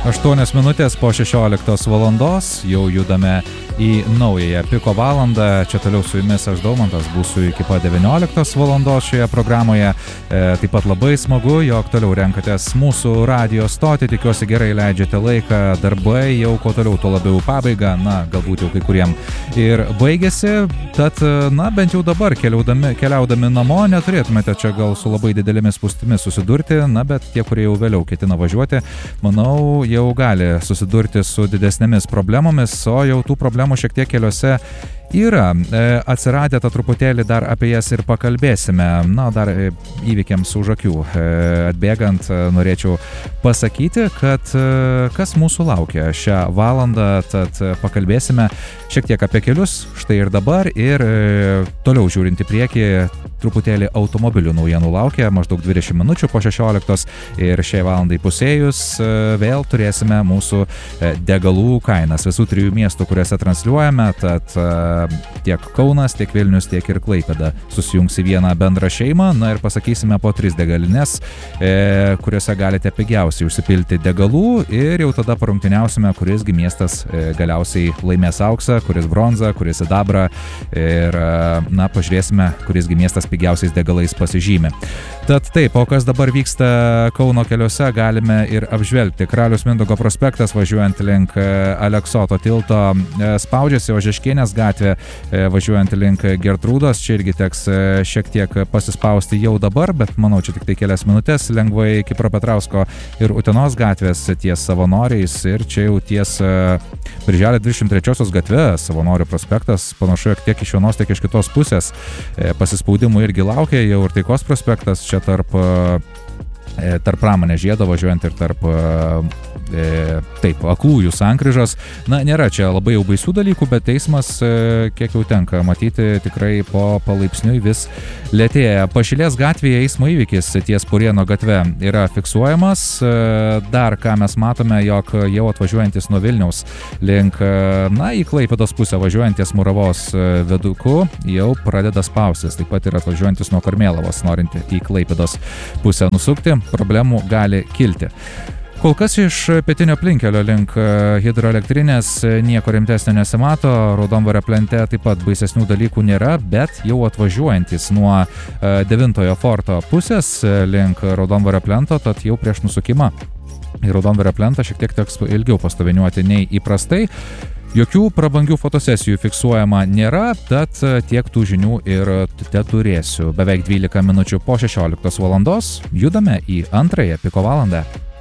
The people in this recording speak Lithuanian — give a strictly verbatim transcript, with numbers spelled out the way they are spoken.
aštuonios minutės po šešioliktos valandos jau judame į naująją piko valandą. Čia toliau su jumis aš Daumantas būsiu iki pat devynioliktos valandos šioje programoje. E, taip pat labai smagu, jog toliau renkatės mūsų radio stotį. Tikiuosi gerai leidžiate laiką, darbai jau kuo toliau, tuo labiau pabaiga. Na, galbūt jau kai kuriem ir baigėsi. Tad, na, bent jau dabar keliaudami, keliaudami namo neturėtumėte čia gal su labai didelėmis spūstimis susidurti. Na, bet tie, kurie jau vėliau ketina važiuoti, manau, jau gali susidurti su didesnėmis problemomis, o jau tų problemų šiek tiek keliuose yra. E, atsiradę tą truputėlį dar apie jas ir pakalbėsime. Na, dar įvykiams už akių e, atbėgant e, norėčiau pasakyti, kad e, kas mūsų laukia šią valandą, tad e, pakalbėsime šiek tiek apie kelius, štai ir dabar, ir e, toliau žiūrint į priekį, truputėlį automobilių naujienų laukia, maždaug dvidešimt minučių po šešioliktos, ir šiai valandai pusėjus e, vėl turėsime mūsų e, degalų kainas visų trijų miestų, kuriuose transliuojame, tad e, tiek Kaunas, tiek Vilnius, tiek ir Klaipėda susijungs į vieną bendrą šeimą. Na ir pasakysime po tris degalines, e, kuriuose galite pigiausiai užsipilti degalų, ir jau tada parungtiniausime, kurisgi miestas e, galiausiai laimės auksą, kuris bronzą, kuris sidabrą, ir e, na, pažiūrėsime, kurisgi miestas pigiausiais degalais pasižymė. Tad taip, o kas dabar vyksta Kauno keliuose, galime ir apžvelgti. Karaliaus Mindaugo prospektas važiuojant link Aleksoto tilto spaudžiasi, Ožeškienės gatvė važiuojant link Gertrūdos, čia irgi teks šiek tiek pasispausti jau dabar, bet manau, čia tik tai kelias minutės, lengvai Kipro Petrausko ir Utenos gatvės ties Savanoriais, ir čia jau ties Birželio dvidešimt trečiosios gatve Savanorių prospektas, panašu, jog tiek iš vienos, tiek iš kitos pusės pasispaudimų irgi laukia, jau ir Taikos prospektas čia tarp tarp Pramonės žiedo važiuojant ir tarp e, taip, aklųjų sankryžos. Na, nėra čia labai jau baisių dalykų, bet eismas, e, kiek jau tenka matyti, tikrai po palaipsniui vis lėtėja. Pašilės gatvėje eismo įvykis ties Purieno gatve yra fiksuojamas. E, dar ką mes matome, jog jau atvažiuojantis nuo Vilniaus link, na, į Klaipėdos pusę važiuojantis Muravos viaduku jau pradeda spaustis. Taip pat ir atvažiuojantis nuo Karmėlavos, norint į Klaipėdos pusę nusukti, problemų gali kilti. Kol kas iš pietinio aplinkelio link hidroelektrinės nieko rimtesnio nesimato, Raudondvario plente taip pat baisesnių dalykų nėra, bet jau atvažiuojantis nuo devintojo forto pusės link Raudondvario plento, tad jau prieš nusukimą į Raudondvario plentą šiek tiek teks ilgiau pastoviniuoti nei įprastai. Jokių prabangių fotosesijų fiksuojama nėra, tad tiek tų žinių ir teturėsiu. Beveik dvylika minučių po šešioliktos valandos judame į antrąją piko valandą.